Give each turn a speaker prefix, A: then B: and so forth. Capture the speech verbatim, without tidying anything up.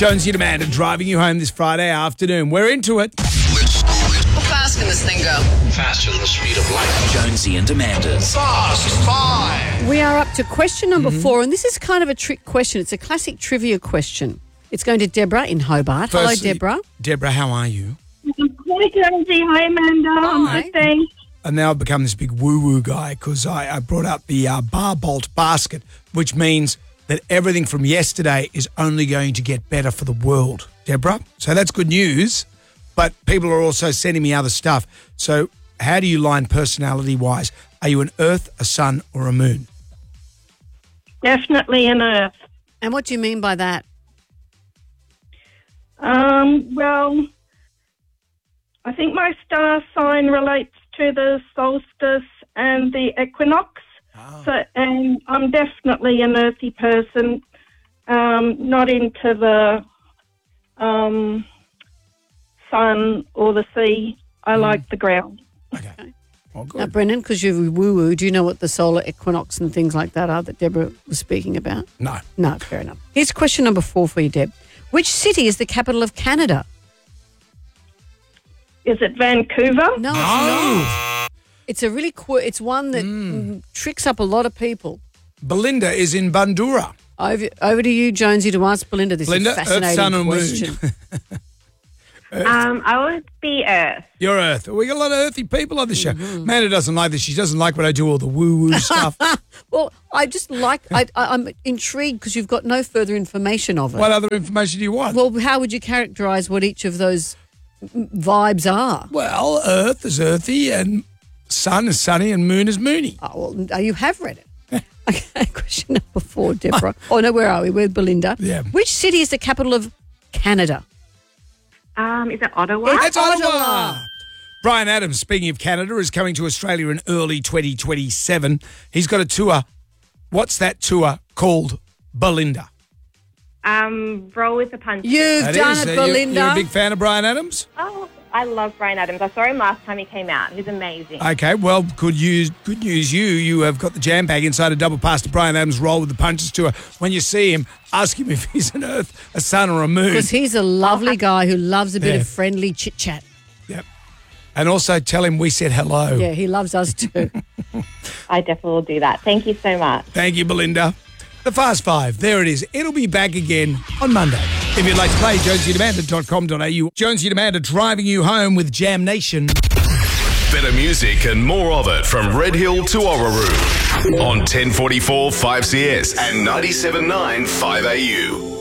A: Jonesy and Amanda driving you home this Friday afternoon. We're into it.
B: How fast can this thing go?
C: Faster than the speed of light. Jonesy and Amanda's Fast Five.
D: We are up to question number mm-hmm. four, and this is kind of a trick question. It's a classic trivia question. It's going to Deborah in Hobart.
A: Firstly,
D: Hello, Deborah.
A: Deborah, how are you?
E: Hi, Jonesy. Hi, Amanda. I'm
D: Hi.
E: good, thanks.
A: And now I've become this big woo-woo guy because I, I brought up the uh, bar bolt basket, which means that everything from yesterday is only going to get better for the world, Deborah. So that's good news, but people are also sending me other stuff. So how do you line personality-wise? Are you an Earth, a Sun, or a Moon?
E: Definitely an Earth.
D: And what do you mean by that?
E: Um, well, I think my star sign relates to the solstice and the equinox. Oh. So, and I'm definitely an earthy person, um, not into the um, sun or the sea. I mm. like the ground.
A: Okay. okay. Well, good.
D: Now, Brendan, because you're woo-woo, do you know what the solar equinox and things like that are that Deborah was speaking about?
A: No.
D: No, fair enough. Here's question number four for you, Deb. Which city is the capital of Canada?
E: Is it Vancouver?
D: No, it's
A: Oh.
D: not. It's a really qu- it's one that mm. tricks up a lot of people.
A: Belinda is in Bundoora.
D: Over, over to you, Jonesy, to ask Belinda this
A: Belinda,
D: is a fascinating
A: Earth, Sun, and
D: question.
A: Moon.
F: um, I would be Earth.
A: You're Earth. We got a lot of earthy people on the show. Mm-hmm. Amanda doesn't like this. She doesn't like when I do all the woo-woo stuff.
D: Well, I just like, I, I, I'm intrigued because you've got no further information of it.
A: What other information do you want?
D: Well, how would you characterise what each of those vibes are?
A: Well, Earth is earthy and Sun is sunny and Moon is moony.
D: Oh, well, you have read it. Okay, question number four, Deborah. Oh, no, where are we? We're Belinda.
A: Yeah.
D: Which city is the capital of Canada?
F: Um, is it Ottawa?
A: It's Ottawa. Brian Adams, speaking of Canada, is coming to Australia in early twenty twenty-seven. He's got a tour. What's that tour called, Belinda?
F: Um, Roll with the Punches.
D: You've
A: That
D: done
A: is,
D: it,
A: uh, you're-
D: Belinda.
A: You're a big fan of Brian Adams?
F: Oh, I love Brian Adams. I saw him last time he came out. He's amazing.
A: Okay, well, good news, good news you. You have got the jam bag inside a double pass to Brian Adams' Roll with the Punches tour. When you see him, ask him if he's an Earth, a Sun, or a Moon.
D: Because he's a lovely guy who loves a bit
A: Yeah.
D: of friendly chit-chat.
A: Yep. And also tell him we said hello.
D: Yeah, he loves us too.
F: I definitely will do that. Thank you so much.
A: Thank you, Belinda. The Fast Five, there it is. It'll be back again on Monday. If you'd like to play, jonesy and amanda dot com dot a u. Jonesy and Amanda driving you home with Jam Nation.
G: Better music and more of it from Red Hill to Orroroo on ten forty-four five C S and ninety-seven point nine five A U.